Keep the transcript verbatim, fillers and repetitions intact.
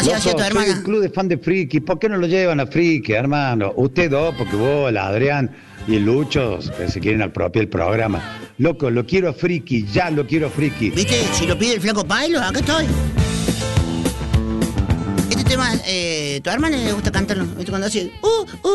Loco, hacía tu soy hermana. un club de fan de Friki. ¿Por qué no lo llevan a Friki, hermano? Usted dos, porque vos, el Adrián y el Lucho que se quieren apropiar el programa. Loco, lo quiero a Friki, ya lo quiero a Friki. ¿Viste? Si lo pide el flaco Pailo, acá estoy. Este tema, eh, tu hermana le gusta cantarlo. ¿Viste? Cuando hace, uh, uh,